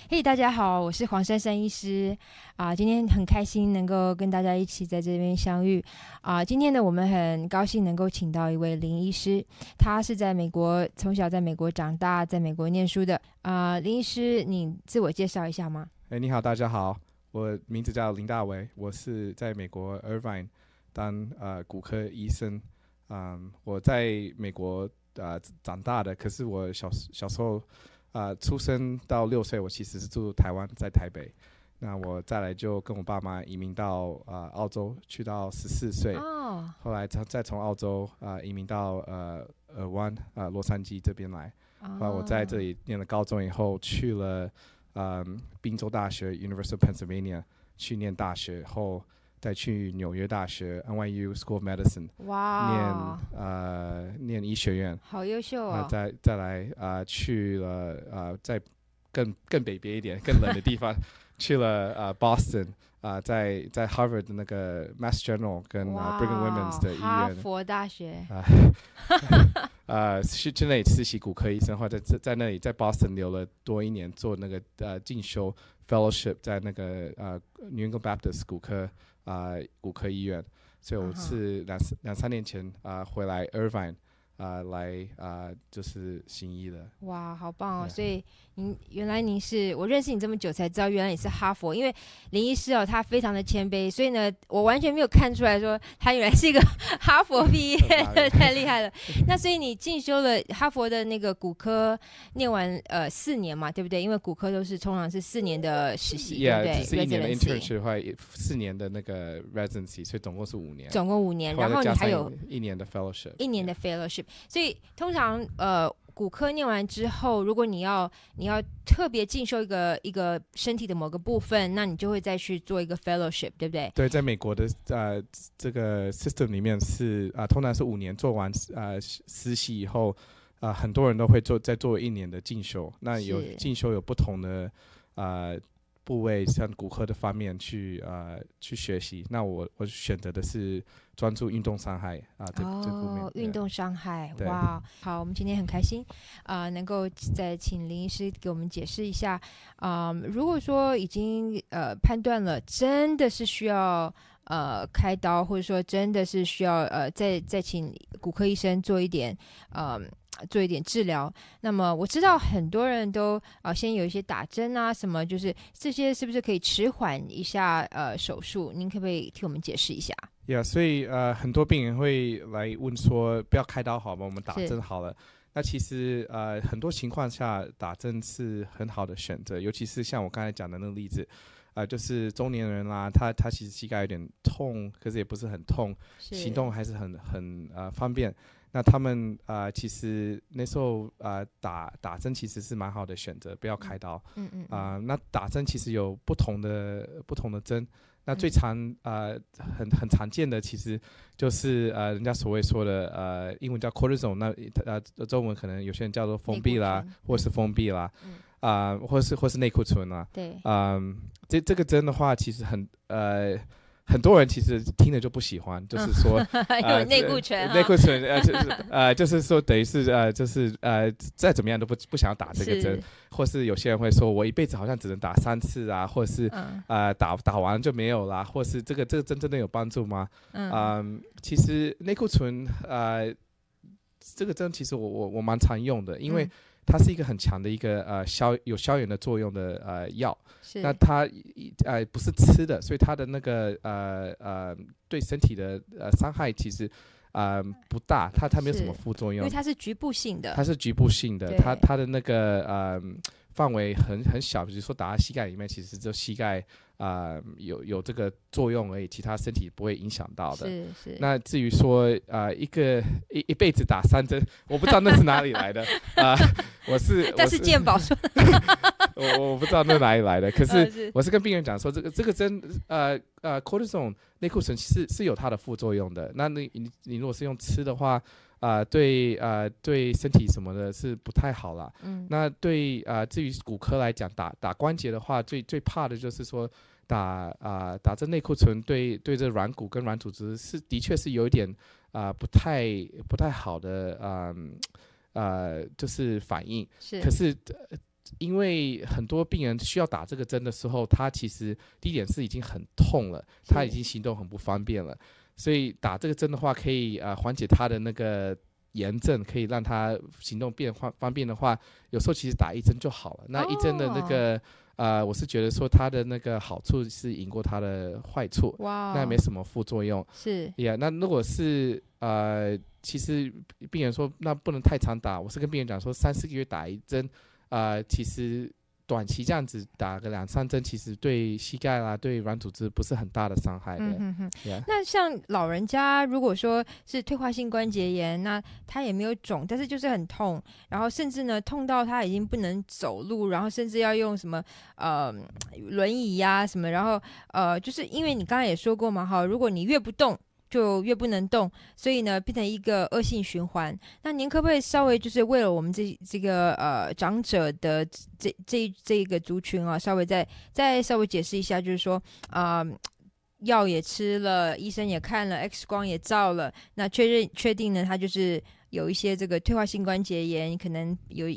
嘿，大家好，我是黄珊珊医师今天很开心能够跟大家一起在这边相遇今天呢，我们很高兴能够请到一位林医师，他是在美国，从小在美国长大，在美国念书的林医师，你自我介绍一下吗？ 你好，大家好，我名字叫林大为，我是在美国 Irvine 当骨科医生。我在美国长大的，可是我小时候出生到6岁，我其实是住台湾，在台北。那我再来就跟我爸妈移民到澳洲，去到14岁，后来再从澳洲移民到尔湾洛杉矶这边来。后来我在这里念了高中以后，去了宾州大学 University of Pennsylvania 去念大学后，再去纽约大学 NYU School of Medicine 念医学院， 好优秀哦。 再来去了在更北边一点更冷的地方去了Boston 在 Harvard 的那个 Mass General 跟Brigham Women's 的医院， 哈佛大学去那里实习骨科医生，或者在那里在 Boston 留了多1年，做那个进修 fellowship 在那个New England Baptist 骨科医院。所以我是2-3年前回来 Irvine 来就是行医的。 哇，好棒哦！所以原来您是，我认识你这么久才知道原来你是哈佛，因为林医师他非常的谦卑，所以呢我完全没有看出来说他原来是一个哈佛毕业的太厉害了。那所以你进修了哈佛的那个骨科，念完4年嘛，对不对？因为骨科都是通常是4年的实习，对不对？ 只是1年的 internship 的话，4年的那个 residency， 所以总共是5年。 总共5年，然后你还有 1年的 fellowship。 1年的 fellowship， 所以通常骨科念完之后，如果你要特别进修一个身体的某个部分，那你就会再去做一个 fellowship， 对不对？ 对，在美国的这个 system 里面是通常是5年，做完实习以后很多人都会再做1年的进修。那进修有不同的部位，像骨科的方面去学习。那我选择的是专注运动伤害这部面。 运动伤害，哇，好，我们今天很开心能够再请林医师给我们解释一下如果说已经判断了真的是需要开刀，或者说真的是需要再请骨科医生做一点治疗。那么我知道很多人都先有一些打针什么，就是这些是不是可以迟缓一下手术？您可不可以替我们解释一下？ 所以很多病人会来问说，不要开刀好吗？我们打针好了。那其实很多情况下打针是很好的选择，尤其是像我刚才讲的那个例子。就是中年人啦，他其实膝盖有点痛，可是也不是很痛，行动还是很方便。那他们其实那时候打针其实是蛮好的选择，不要开刀。那打针其实有不同的针。那最常很常见的其实就是人家所谓说的英文叫 cortisone， 那中文可能有些人叫做封闭啦，或是封闭啦。或是内库存啦。 对。 这个针的话，其实很多人其实听了就不喜欢，就是说有内库存， 就是说等于是就是再怎么样都不想要打这个针，或是有些人会说我一辈子好像只能打3次或者是打完就没有啦，或是这个针真的有帮助吗？其实内库存这个针其实我蛮常用的，因为它是一个很强的一个有消炎的作用的药。那它不是吃的，所以它的那个对身体的伤害其实不大，它没有什么副作用， 因为它是局部性的。 它的那个范围很小，比如说打在膝盖里面，其实就膝盖有这个作用而已，其他身体不会影响到的。 是。 那至于说一辈子打3针，我不知道那是哪里来的但是健保说我不知道那哪里来的，可是我是跟病人讲说，这个针cortisone 内库存是有它的副作用的。那你如果是用吃的话，对身体什么的是不太好啦。那至于骨科来讲，打关节的话，最怕的就是说打这内库存对这软骨跟软组织的确是有一点不太好的就是反应。可是因为很多病人需要打这个针的时候，他其实第一点是已经很痛了，他已经行动很不方便了，所以打这个针的话可以缓解他的那个炎症，可以让他行动变方便的话，有时候其实打一针就好了。那一针的那个我是觉得说它的那个好处是赢过它的坏处，那没什么副作用。 是那如果是其实病人说那不能太常打，我是跟病人讲说3-4个月打一针，其实短期这样子打个2-3针，其实对膝盖啦、对软组织不是很大的伤害的。 那像老人家如果说是退化性关节炎，那他也没有肿，但是就是很痛，然后甚至呢痛到他已经不能走路，然后甚至要用什么轮椅呀什么，然后就是因为你刚才也说过嘛，哈，如果你越不动就越不能动，所以呢变成一个恶性循环。那您可不可以稍微就是为了我们这个长者的这个族群啊，稍微再稍微解释一下，就是说药也吃了，医生也看了 X 光也照了，那确定呢他就是有一些这个退化性关节炎，可能有